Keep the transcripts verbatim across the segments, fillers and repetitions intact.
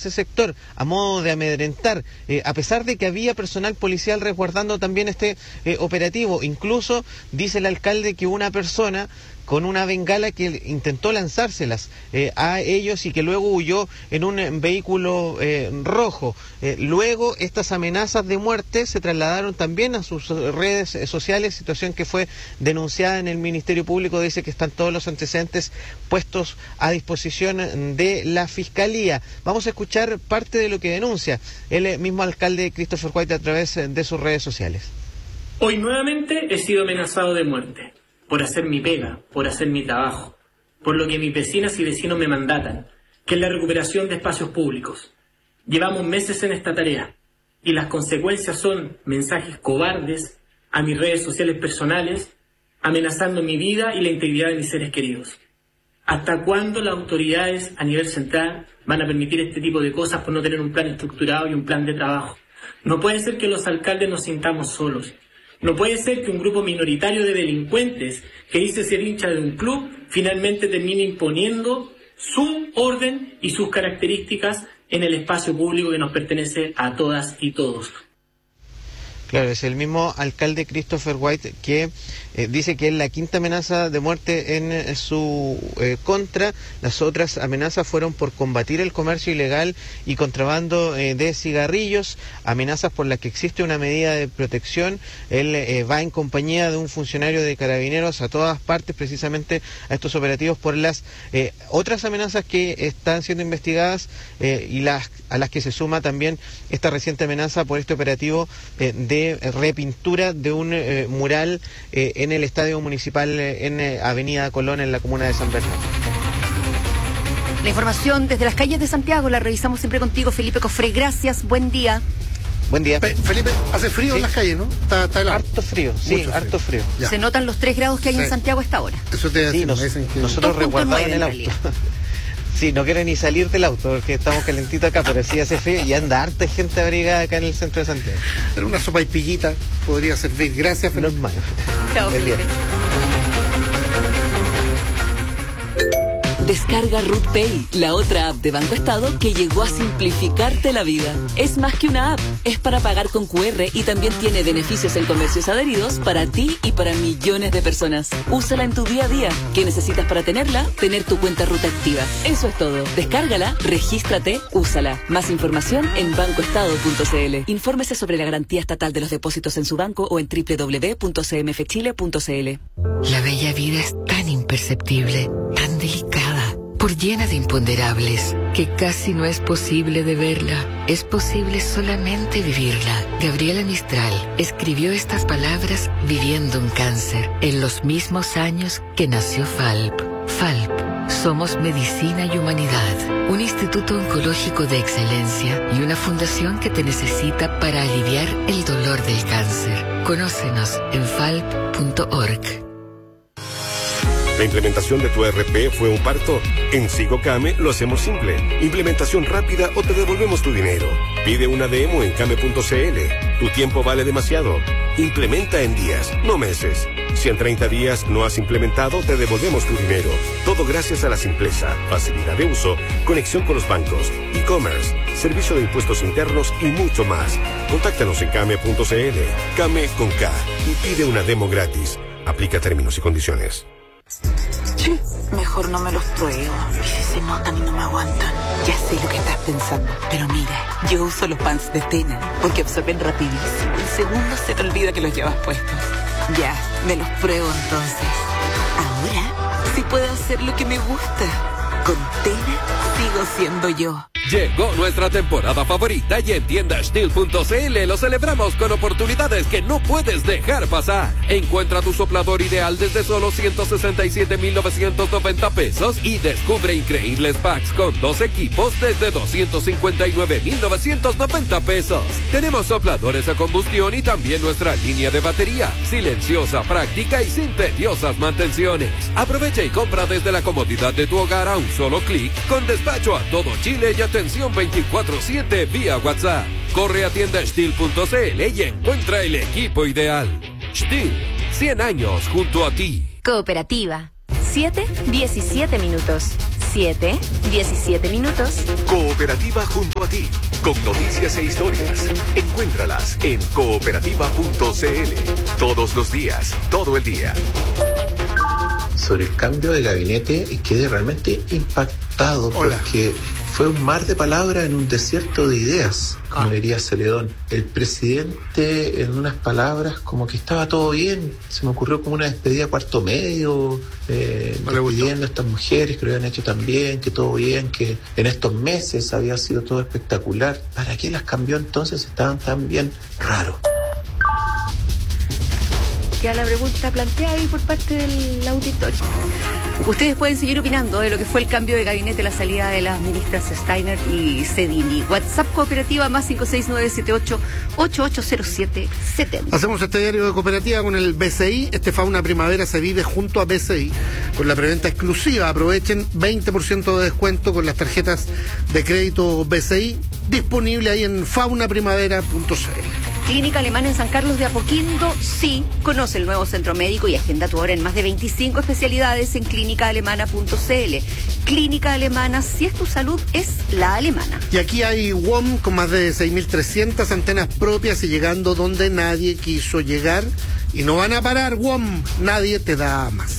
ese sector a modo de amedrentar, eh, a pesar de que había personal policial resguardando también este eh, operativo. Incluso dice el alcalde que una persona con una bengala que intentó lanzárselas eh, a ellos y que luego huyó en un eh, vehículo eh, rojo. Eh, luego estas amenazas de muerte se trasladaron también a sus redes eh, sociales, situación que fue denunciada en el Ministerio Público. Dice que están todos los antecedentes puestos a disposición de la Fiscalía. Vamos a escuchar parte de lo que denuncia el mismo alcalde Christopher White a través de sus redes sociales. Hoy nuevamente he sido amenazado de muerte. Por hacer mi pega, por hacer mi trabajo, por lo que mis vecinas y vecinos me mandatan, que es la recuperación de espacios públicos. Llevamos meses en esta tarea y las consecuencias son mensajes cobardes a mis redes sociales personales, amenazando mi vida y la integridad de mis seres queridos. ¿Hasta cuándo las autoridades a nivel central van a permitir este tipo de cosas por no tener un plan estructurado y un plan de trabajo? No puede ser que los alcaldes nos sintamos solos. No puede ser que un grupo minoritario de delincuentes que dice ser hincha de un club finalmente termine imponiendo su orden y sus características en el espacio público que nos pertenece a todas y todos. Claro, es el mismo alcalde Christopher White que eh, dice que es la quinta amenaza de muerte en eh, su eh, contra. Las otras amenazas fueron por combatir el comercio ilegal y contrabando eh, de cigarrillos, amenazas por las que existe una medida de protección. Él eh, va en compañía de un funcionario de Carabineros a todas partes, precisamente a estos operativos, por las eh, otras amenazas que están siendo investigadas eh, y las a las que se suma también esta reciente amenaza por este operativo eh, de repintura de un eh, mural eh, en el Estadio Municipal eh, en eh, Avenida Colón, en la comuna de San Bernardo. La información desde las calles de Santiago la revisamos siempre contigo, Felipe Cofré. Gracias, buen día. Buen día. Pe Felipe, hace frío sí. en las calles, ¿no? Está, está helado. Harto frío, sí, Mucho harto frío. frío. Se notan los tres grados que hay sí. en Santiago a esta hora. Eso te sí, nos, que... Nosotros resguardamos en el auto. Sí, no quiero ni salir del auto porque estamos calentitos acá, pero sí hace frío y anda harta gente abrigada acá en el centro de Santiago. Pero una sopa y pillita podría servir. Gracias, Felipe. Normal. Chao, Felipe. Descarga Root Pay, la otra app de Banco Estado que llegó a simplificarte la vida. Es más que una app, es para pagar con cu erre y también tiene beneficios en comercios adheridos para ti y para millones de personas. Úsala en tu día a día. ¿Qué necesitas para tenerla? Tener tu cuenta Ruta activa. Eso es todo. Descárgala, regístrate, úsala. Más información en banco estado punto c l. Infórmese sobre la garantía estatal de los depósitos en su banco o en doble u doble u doble u punto c m f chile punto c l. La bella vida es tan imperceptible, tan delicada, por llena de imponderables, que casi no es posible de verla. Es posible solamente vivirla. Gabriela Mistral escribió estas palabras viviendo un cáncer, en los mismos años que nació Falp. Falp, somos medicina y humanidad, un instituto oncológico de excelencia y una fundación que te necesita para aliviar el dolor del cáncer. Conócenos en falp punto org. ¿La implementación de tu E R P fue un parto? En SigoCame lo hacemos simple. Implementación rápida o te devolvemos tu dinero. Pide una demo en came punto c l. Tu tiempo vale demasiado. Implementa en días, no meses. Si en treinta días no has implementado, te devolvemos tu dinero. Todo gracias a la simpleza, facilidad de uso, conexión con los bancos, e-commerce, servicio de impuestos internos y mucho más. Contáctanos en came punto c l. Came con K y pide una demo gratis. Aplica términos y condiciones. Mejor no me los pruebo. Y si se notan y no me aguantan. Ya sé lo que estás pensando. Pero mira, yo uso los pants de Tena porque absorben rapidísimo. En segundos se te olvida que los llevas puestos. Ya, me los pruebo entonces. Ahora sí puedo hacer lo que me gusta. Con Tena sigo siendo yo. Llegó nuestra temporada favorita y en tienda steel punto c l lo celebramos con oportunidades que no puedes dejar pasar. Encuentra tu soplador ideal desde solo ciento sesenta y siete mil novecientos noventa pesos y descubre increíbles packs con dos equipos desde doscientos cincuenta y nueve mil novecientos noventa pesos. Tenemos sopladores a combustión y también nuestra línea de batería, silenciosa, práctica y sin tediosas mantenciones. Aprovecha y compra desde la comodidad de tu hogar a un solo clic, con despacho a todo Chile y atención veinticuatro siete vía WhatsApp. Corre a tienda steel punto c l y encuentra el equipo ideal. Steel, cien años junto a ti. Cooperativa. siete, diecisiete minutos. siete, diecisiete minutos. Cooperativa junto a ti, con noticias e historias. Encuéntralas en cooperativa punto cl. Todos los días, todo el día. Sobre el cambio de gabinete, quedé realmente impactado. Hola. Porque fue un mar de palabras en un desierto de ideas, como diría Celedón. El presidente, en unas palabras, como que estaba todo bien. Se me ocurrió como una despedida cuarto medio, eh, despidiendo a estas mujeres que lo habían hecho tan bien, que todo bien, que en estos meses había sido todo espectacular. ¿Para qué las cambió entonces? Estaban tan bien. Raro. Queda la pregunta planteada ahí por parte del auditorio. Ustedes pueden seguir opinando de lo que fue el cambio de gabinete, la salida de las ministras Steiner y Cedini. WhatsApp Cooperativa más cinco seis nueve siete ocho ocho ocho cero siete siete cero. Hacemos este diario de cooperativa con el B C I. Este Fauna Primavera se vive junto a B C I con la preventa exclusiva. Aprovechen veinte por ciento de descuento con las tarjetas de crédito B C I, disponible ahí en fauna primavera punto c l. Clínica Alemana en San Carlos de Apoquindo, sí, conoce el nuevo centro médico y agenda tu hora en más de veinticinco especialidades en clínica alemana punto c l. Clínica Alemana, si es tu salud, es la alemana. Y aquí hay W O M con más de seis mil trescientas antenas propias y llegando donde nadie quiso llegar. Y no van a parar, W O M, nadie te da más.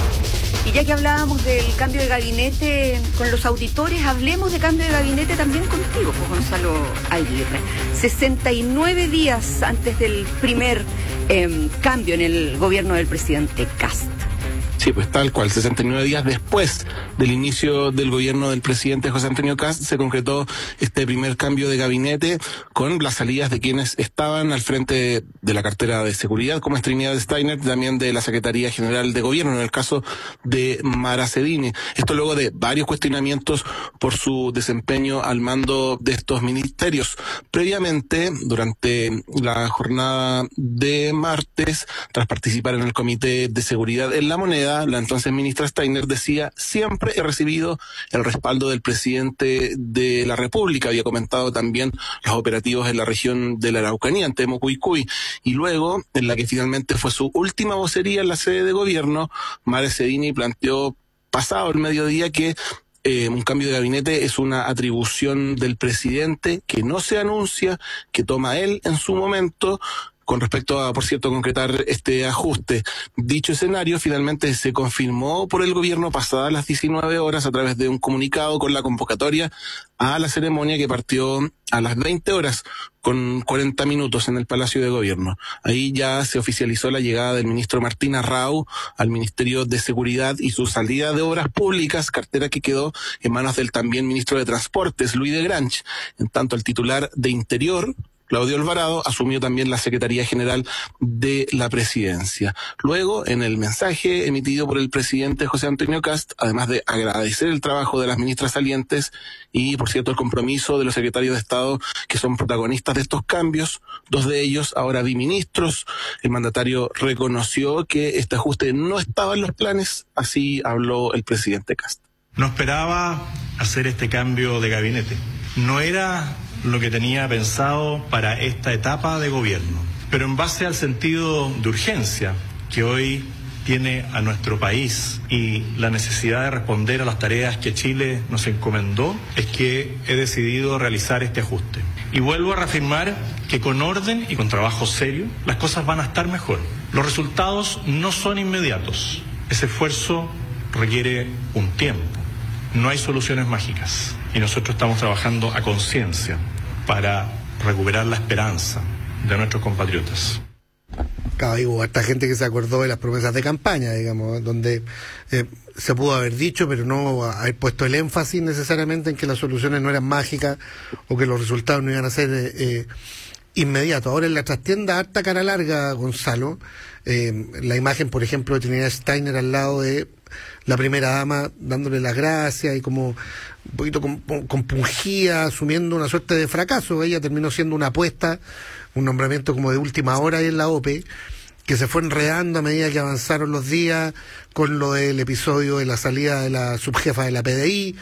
Y ya que hablábamos del cambio de gabinete con los auditores, hablemos de cambio de gabinete también contigo, pues, Gonzalo Aguirre. sesenta y nueve días antes del primer eh, cambio en el gobierno del presidente Kast. Sí, pues tal cual, sesenta y nueve días después del inicio del gobierno del presidente José Antonio Kast se concretó este primer cambio de gabinete con las salidas de quienes estaban al frente de la cartera de seguridad, como es Trinidad Steiner, también de la Secretaría General de Gobierno, en el caso de Mara Cedini. Esto luego de varios cuestionamientos por su desempeño al mando de estos ministerios. Previamente, durante la jornada de martes, tras participar en el Comité de Seguridad en La Moneda, la entonces ministra Steiner decía: siempre he recibido el respaldo del presidente de la República. Había comentado también los operativos en la región de la Araucanía, en Temucuicui, y luego, en la que finalmente fue su última vocería en la sede de gobierno, Mara Cedini planteó, pasado el mediodía, que Eh, un cambio de gabinete es una atribución del presidente que no se anuncia, que toma él en su momento, con respecto a, por cierto, concretar este ajuste. Dicho escenario finalmente se confirmó por el gobierno pasadas las diecinueve horas a través de un comunicado con la convocatoria a la ceremonia que partió a las veinte horas con cuarenta minutos en el Palacio de Gobierno. Ahí ya se oficializó la llegada del ministro Martín Arrau al Ministerio de Seguridad y su salida de Obras Públicas, cartera que quedó en manos del también ministro de Transportes, Luis de Grange. En tanto, el titular de Interior, Claudio Alvarado, asumió también la Secretaría General de la Presidencia. Luego, en el mensaje emitido por el presidente José Antonio Kast, además de agradecer el trabajo de las ministras salientes y, por cierto, el compromiso de los secretarios de Estado que son protagonistas de estos cambios, dos de ellos ahora biministros, el mandatario reconoció que este ajuste no estaba en los planes, así habló el presidente Kast. No esperaba hacer este cambio de gabinete. No era lo que tenía pensado para esta etapa de gobierno. Pero en base al sentido de urgencia que hoy tiene a nuestro país y la necesidad de responder a las tareas que Chile nos encomendó, es que he decidido realizar este ajuste. Y vuelvo a reafirmar que con orden y con trabajo serio, las cosas van a estar mejor. Los resultados no son inmediatos. Ese esfuerzo requiere un tiempo. No hay soluciones mágicas. Y nosotros estamos trabajando a conciencia para recuperar la esperanza de nuestros compatriotas. Claro, hubo harta gente que se acordó de las promesas de campaña, digamos, donde eh, se pudo haber dicho, pero no haber puesto el énfasis necesariamente en que las soluciones no eran mágicas o que los resultados no iban a ser eh, eh, inmediatos. Ahora en la trastienda, harta cara larga, Gonzalo, eh, la imagen, por ejemplo, de Trinidad Steiner al lado de la primera dama dándole las gracias y como un poquito compungida, asumiendo una suerte de fracaso. Ella terminó siendo una apuesta, un nombramiento como de última hora ahí en la O P E, que se fue enredando a medida que avanzaron los días con lo del episodio de la salida de la subjefa de la P D I,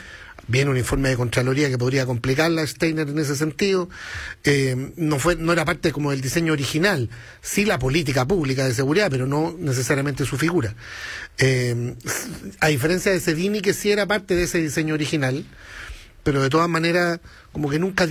Viene un informe de Contraloría que podría complicarla a Steiner en ese sentido. Eh, no fue, no era parte como del diseño original, sí la política pública de seguridad, pero no necesariamente su figura. Eh, a diferencia de Sedini, que sí era parte de ese diseño original, pero de todas maneras como que nunca dio